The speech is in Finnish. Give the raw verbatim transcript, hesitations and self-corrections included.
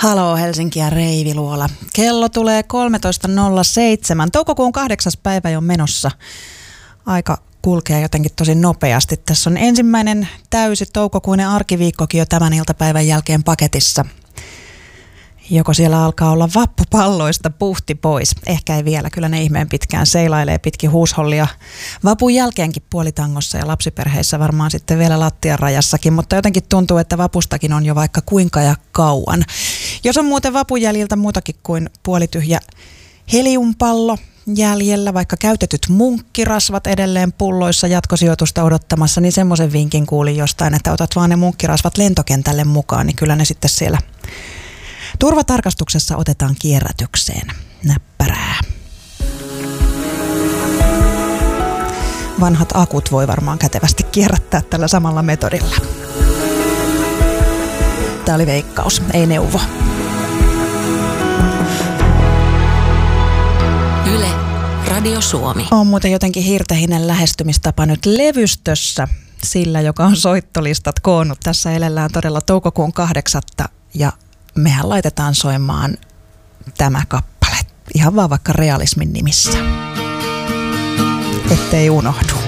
Haloo Helsinki ja Reiviluola. Kello tulee kolmetoista nolla seitsemän. Toukokuun kahdeksas päivä jo menossa. Aika kulkee jotenkin tosi nopeasti. Tässä on ensimmäinen täysi toukokuinen arkiviikkokin jo tämän iltapäivän jälkeen paketissa. Joko siellä alkaa olla vappupalloista puhti pois. Ehkä ei vielä, kyllä ne ihmeen pitkään seilailee pitkin huushollia vapun jälkeenkin puolitangossa ja lapsiperheissä varmaan sitten vielä lattian rajassakin, mutta jotenkin tuntuu, että vapustakin on jo vaikka kuinka ja kauan. Jos on muuten vapun jäljiltä muutakin kuin puolityhjä heliumpallo jäljellä, vaikka käytetyt munkkirasvat edelleen pulloissa jatkosijoitusta odottamassa, niin semmoisen vinkin kuulin jostain, että otat vaan ne munkkirasvat lentokentälle mukaan, niin kyllä ne sitten siellä turvatarkastuksessa otetaan kierrätykseen. Näppärää. Vanhat akut voi varmaan kätevästi kierrättää tällä samalla metodilla. Tämä oli veikkaus, ei neuvo. Yle, Radio Suomi. On muuten jotenkin hirtehinen lähestymistapa nyt levystössä sillä, joka on soittolistat koonnut. Tässä elellään todella toukokuun kahdeksatta ja mehän laitetaan soimaan tämä kappale. Ihan vaan vaikka realismin nimissä. Ettei unohdu.